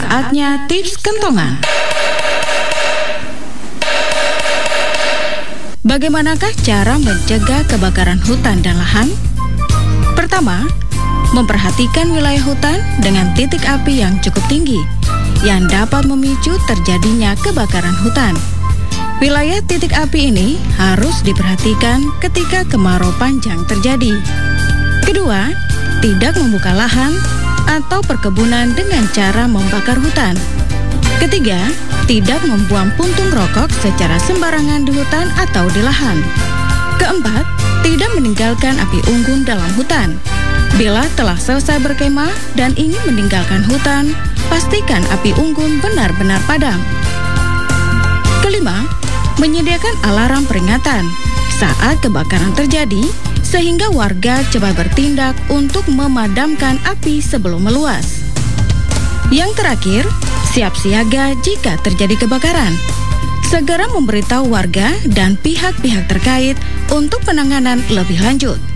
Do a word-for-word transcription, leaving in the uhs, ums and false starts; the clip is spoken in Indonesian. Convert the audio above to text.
Saatnya tips kentongan. Bagaimanakah cara mencegah kebakaran hutan dan lahan? Pertama, memperhatikan wilayah hutan dengan titik api yang cukup tinggi yang dapat memicu terjadinya kebakaran hutan. Wilayah titik api ini harus diperhatikan ketika kemarau panjang terjadi. Kedua, tidak membuka lahan atau perkebunan dengan cara membakar hutan. Ketiga, tidak membuang puntung rokok secara sembarangan di hutan atau di lahan. Keempat, tidak meninggalkan api unggun dalam hutan. Bila telah selesai berkemah dan ingin meninggalkan hutan, pastikan api unggun benar-benar padam. Kelima, menyediakan alarm peringatan saat kebakaran terjadi, sehingga warga cepat bertindak untuk memadamkan api sebelum meluas. Yang terakhir, siap siaga jika terjadi kebakaran. Segera memberitahu warga dan pihak-pihak terkait untuk penanganan lebih lanjut.